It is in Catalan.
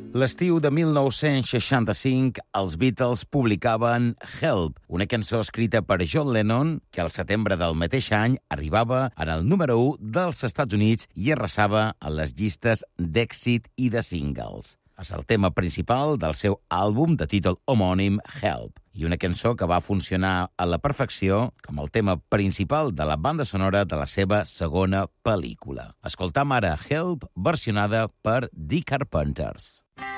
L'estiu de 1965, els Beatles publicaven Help, una cançó escrita per John Lennon que al setembre del mateix any arribava en el número 1 dels Estats Units i arrasava a les llistes d'èxit i de singles. És el tema principal del seu àlbum de títol homònim Help, i una cançó que va funcionar a la perfecció com el tema principal de la banda sonora de la seva segona pel·lícula. Escoltam ara Help, versionada per The Carpenters.